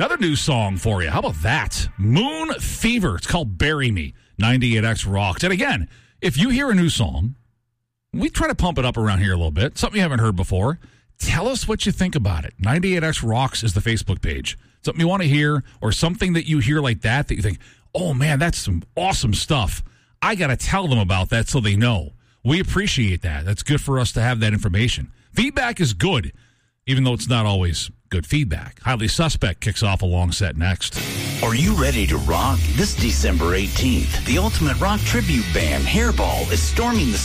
Another new song for you. How about that? Moon Fever. It's called Bury Me. 98X Rocks. And again, if you hear a new song, we try to pump it up around here a little bit. Something you haven't heard before. Tell us what you think about it. 98X Rocks is the Facebook page. Something you want to hear or something that you hear like that you think, oh, man, that's some awesome stuff. I got to tell them about that so they know. We appreciate that. That's good for us to have that information. Feedback is good, even though it's not always good feedback. Highly Suspect kicks off a long set next. Are you ready to rock? This December 18th, the Ultimate Rock Tribute Band, Hairball, is storming the